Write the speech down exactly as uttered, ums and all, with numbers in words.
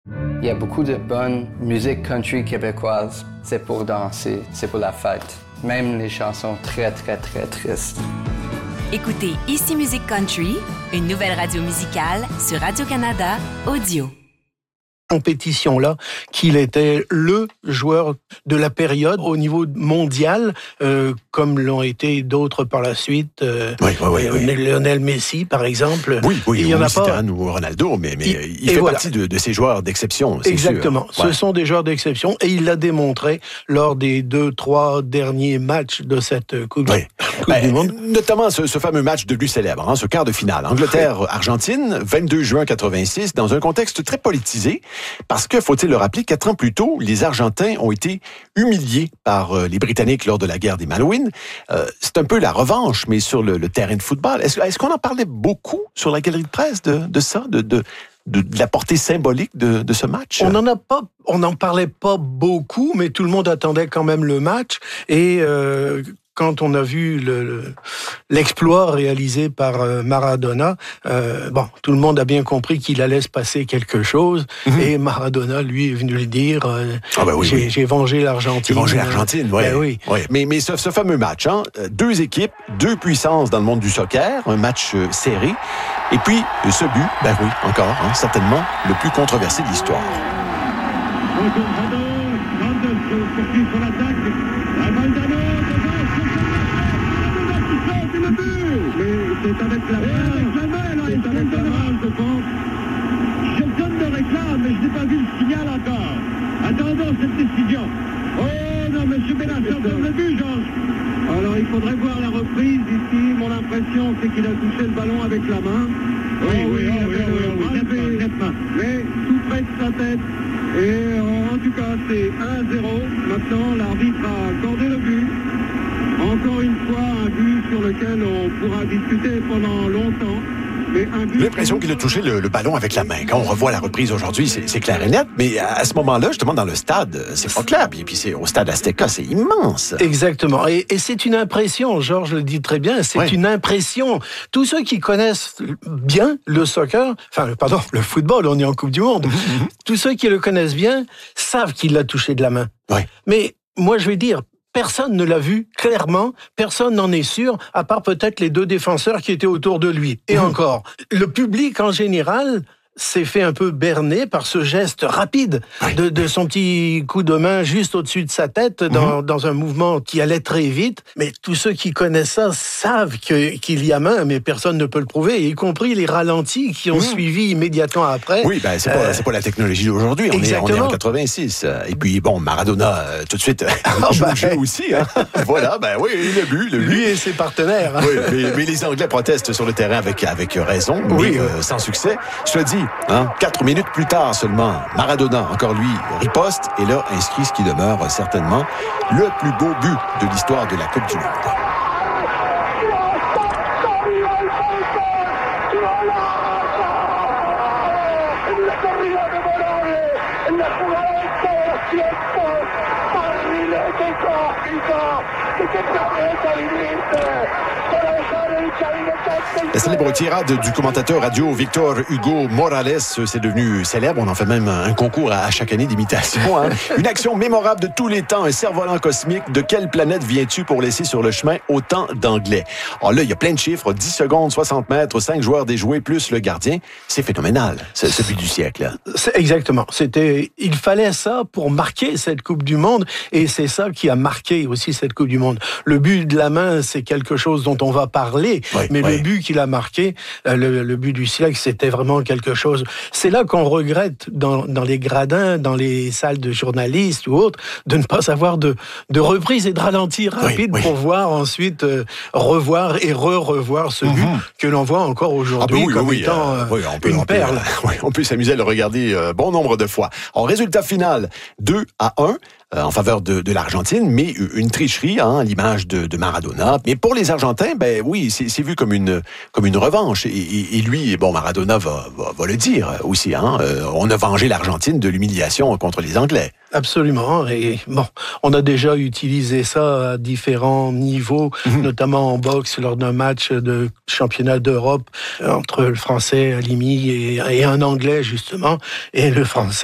Il y a beaucoup de bonne musique country québécoise. C'est pour danser, c'est pour la fête. Même les chansons très, très, très tristes. Écoutez Ici Musique Country, une nouvelle radio musicale sur Radio-Canada Audio. Compétition-là qu'il était le joueur de la période au niveau mondial, euh, comme l'ont été d'autres par la suite. Euh, oui, oui, oui, oui. Lionel Messi, par exemple. Oui, oui, il y en a pas. Ou Ronaldo, mais, mais il, il fait voilà. partie de, de ces joueurs d'exception. C'est Exactement. Sûr. Ce ouais. sont des joueurs d'exception et il l'a démontré lors des deux, trois derniers matchs de cette Coupe, oui. coupe ben, du Monde. Notamment ce, ce fameux match devenu célèbre, hein, ce quart de finale. Angleterre-Argentine, vingt-deux juin quatre-vingt-six, dans un contexte très politisé. Parce que, faut-il le rappeler, quatre ans plus tôt, les Argentins ont été humiliés par euh, les Britanniques lors de la guerre des Malouines. Euh, c'est un peu la revanche, mais sur le, le terrain de football. Est-ce, est-ce qu'on en parlait beaucoup sur la galerie de presse de, de ça, de, de, de, de la portée symbolique de, de ce match? On n'en a pas, on n'en parlait pas beaucoup, mais tout le monde attendait quand même le match. Et euh, quand on a vu le, le, l'exploit réalisé par euh, Maradona, euh, bon, tout le monde a bien compris qu'il allait se passer quelque chose. Mm-hmm. Et Maradona, lui, est venu le dire. Euh, ah ben oui, j'ai, oui. j'ai vengé l'Argentine. J'ai vengé l'Argentine, ouais. Ben oui. Ouais. Mais, mais ce, ce fameux match, hein, deux équipes, deux puissances dans le monde du soccer, un match euh, serré. Et puis, ce but, ben oui, encore, hein, certainement, le plus controversé de l'histoire. C'est avec la main, c'est avec la main, je pense. Je donne le réclame, mais je n'ai pas vu le signal encore. Attendons cette décision. Oh non, monsieur Bélasseur donne le but, Georges. Alors, il faudrait voir la reprise ici. Mon impression, c'est qu'il a touché le ballon avec la main. Oui, oh, oui, oui, oui, oui, oui, oui, oui, oui. Mais tout près de sa tête. Et euh, en tout cas, c'est un zéro. Maintenant, l'arbitre a accordé le but. Encore une fois, un but sur lequel on pourra discuter pendant longtemps. Mais un but... J'ai l'impression qu'il a touché le, le ballon avec la main. Quand on revoit la reprise aujourd'hui, c'est, c'est clair et net. Mais à ce moment-là, justement, dans le stade, c'est pas clair. Et puis c'est au stade Azteca, c'est immense. Exactement. Et, et c'est une impression, Georges le dit très bien, c'est oui. une impression. Tous ceux qui connaissent bien le soccer, enfin, pardon, le football, on est en Coupe du Monde, mm-hmm. tous ceux qui le connaissent bien savent qu'il l'a touché de la main. Oui. Mais moi, je vais dire, personne ne l'a vu clairement, personne n'en est sûr, à part peut-être les deux défenseurs qui étaient autour de lui. Et mmh. encore, le public en général s'est fait un peu berner par ce geste rapide oui. de, de son petit coup de main juste au-dessus de sa tête dans, mmh. dans un mouvement qui allait très vite. Mais tous ceux qui connaissent ça savent que, qu'il y a main, mais personne ne peut le prouver, y compris les ralentis qui ont mmh. suivi immédiatement après. Oui, ben c'est, euh, pas, c'est pas la technologie d'aujourd'hui. On est, on est en quatre-vingt-six. Et puis, bon, Maradona, euh, tout de suite, ah, joue ben, le jeu aussi. Hein. Voilà, ben oui, le but. Le but. Lui et ses partenaires. Oui, mais, mais les Anglais protestent sur le terrain avec, avec raison, oui. mais euh, sans succès. Je te dis, Hein? Quatre minutes plus tard seulement, Maradona, encore lui, riposte et là inscrit ce qui demeure certainement le plus beau but de l'histoire de la Coupe du Monde. La célèbre tirade du commentateur radio Victor Hugo Morales, c'est devenu célèbre. On en fait même un concours à chaque année d'imitation. Hein. Une action mémorable de tous les temps, un cerf-volant cosmique. De quelle planète viens-tu pour laisser sur le chemin autant d'Anglais? Alors là, il y a plein de chiffres. dix secondes, soixante mètres, cinq joueurs déjoués, plus le gardien. C'est phénoménal, ce, ce but du siècle. C'est exactement. C'était, il fallait ça pour marquer cette Coupe du Monde. Et c'est ça qui a marqué aussi cette Coupe du Monde. Le but de la main, c'est quelque chose dont on va parler. Oui, mais oui. le but qu'il a marqué, le, le but du siècle, c'était vraiment quelque chose. C'est là qu'on regrette dans, dans les gradins, dans les salles de journalistes ou autres, de ne pas avoir de, de reprise et de ralenti rapide oui, oui. pour voir ensuite euh, revoir et re-revoir ce but mm-hmm. que l'on voit encore aujourd'hui ah ben oui, comme oui, étant euh, oui, on peut, une on perle. Peut, euh, oui, on peut s'amuser à le regarder euh, bon nombre de fois. En résultat final, deux à un. Euh, en faveur de, de l'Argentine, mais une tricherie, hein, à l'image de, de Maradona. Mais pour les Argentins, ben oui, c'est, c'est vu comme une comme une revanche. Et, et, et lui, bon, Maradona va, va, va le dire aussi. Hein, euh, on a vengé l'Argentine de l'humiliation contre les Anglais. Absolument. Et bon, on a déjà utilisé ça à différents niveaux, mmh. notamment en boxe lors d'un match de championnat d'Europe entre le Français Halimi et, et un Anglais justement, et le Français